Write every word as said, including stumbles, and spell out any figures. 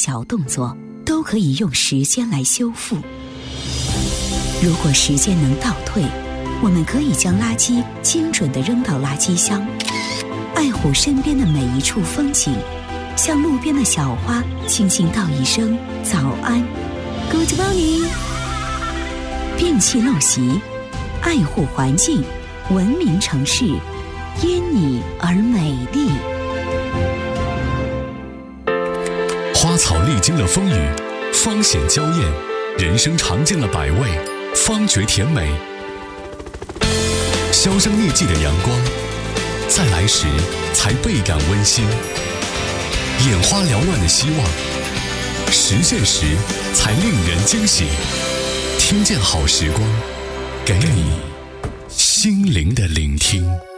小动作都可以用时间来修复。如果时间能倒退，我们可以将垃圾精准地扔到垃圾箱，爱护身边的每一处风景，向路边的小花轻轻道一声早安 Good morning。 摒弃陋习，爱护环境，文明城市因你而美丽。 花草历经了风雨，方显娇艳；人生尝尽了百味，方觉甜美。销声匿迹的阳光，再来时才倍感温馨。眼花缭乱的希望，实现时才令人惊喜。听见好时光，给你心灵的聆听。